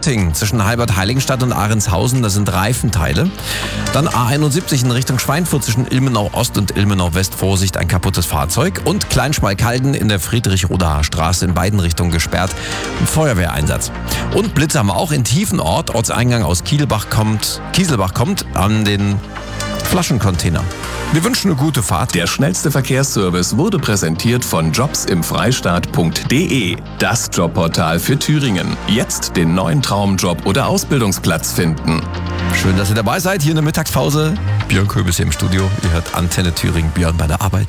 Göttingen zwischen Halbert-Heiligenstadt und Ahrentshausen, da sind Reifenteile. Dann A71 in Richtung Schweinfurt zwischen Ilmenau Ost und Ilmenau West, Vorsicht, ein kaputtes Fahrzeug. Und Kleinschmalkalden in der Friedrich-Rodacher Straße in beiden Richtungen gesperrt, ein Feuerwehreinsatz. Und Blitze haben wir auch in Tiefenort, Ortseingang aus Kieselbach kommt an den Flaschencontainer. Wir wünschen eine gute Fahrt. Der schnellste Verkehrsservice wurde präsentiert von jobsimfreistaat.de, das Jobportal für Thüringen. Jetzt den neuen Traumjob oder Ausbildungsplatz finden. Schön, dass ihr dabei seid. Hier in der Mittagspause. Björn Köbis hier im Studio. Ihr hört Antenne Thüringen. Björn bei der Arbeit.